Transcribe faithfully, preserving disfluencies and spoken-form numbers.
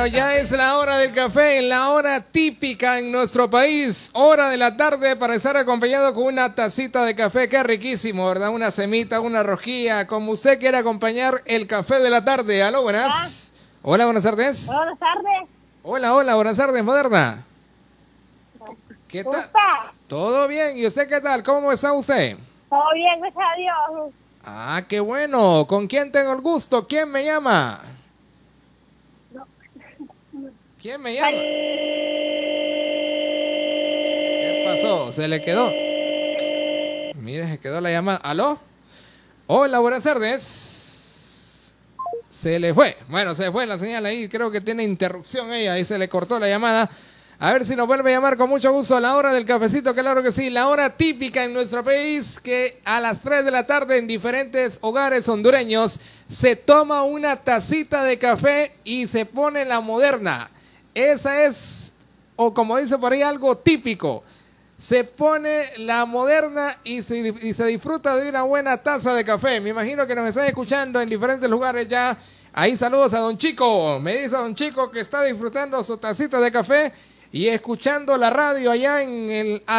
Bueno, ya es la hora del café, en la hora típica en nuestro país. Hora de la tarde para estar acompañado con una tacita de café. Qué riquísimo, ¿verdad? Una semita, una rojilla, como usted quiera acompañar el café de la tarde. Aló, buenas. Hola, buenas tardes. Hola, buenas tardes. Hola, hola, buenas tardes, Moderna. ¿Qué ¿Cómo tal? está? ¿Todo bien? ¿Y usted qué tal? ¿Cómo está usted? Todo bien, gracias a Dios. Ah, qué bueno. ¿Con quién tengo el gusto? ¿Quién me llama? ¿Quién me llama? ¿Qué pasó? ¿Se le quedó? Mire, se quedó la llamada. ¿Aló? Hola, buenas tardes. Se le fue. Bueno, se fue la señal ahí. Creo que tiene interrupción ella. Ahí se le cortó la llamada. A ver si nos vuelve a llamar con mucho gusto a la hora del cafecito. Claro que sí. La hora típica en nuestro país, que a las tres de la tarde en diferentes hogares hondureños se toma una tacita de café y se pone la moderna. Esa es, o como dice por ahí, algo típico. Se pone la moderna y se, y se disfruta de una buena taza de café. Me imagino que nos están escuchando en diferentes lugares ya. Ahí saludos a don Chico. Me dice don Chico que está disfrutando su tacita de café y escuchando la radio allá en el